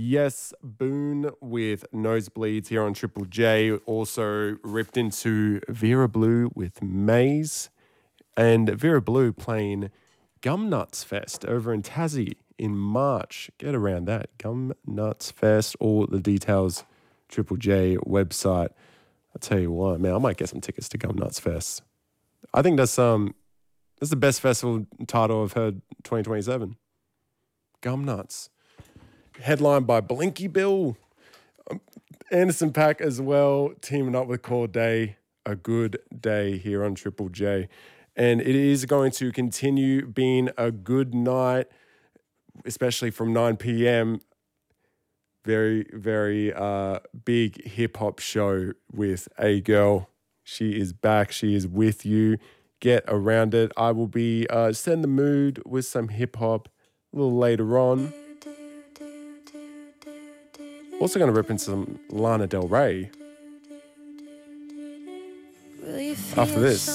Yes, Boone with Nosebleeds here on Triple J. Also ripped into Vera Blue with Maze. And Vera Blue playing Gum Nuts Fest over in Tassie in March. Get around that. Gum Nuts Fest. All the details, Triple J website. I'll tell you what, man, I might get some tickets to Gum Nuts Fest. I think that's the best festival title I've heard 2027. Gum Nuts. Headlined by Blinky Bill. Anderson .Paak as well, teaming up with Corday. A good day here on Triple J. And it is going to continue being a good night, especially from 9 p.m. Very, very big hip-hop show with A Girl. She is back. She is with you. Get around it. I will be setting the mood with some hip-hop a little later on. Also going to rip into some Lana Del Rey after this.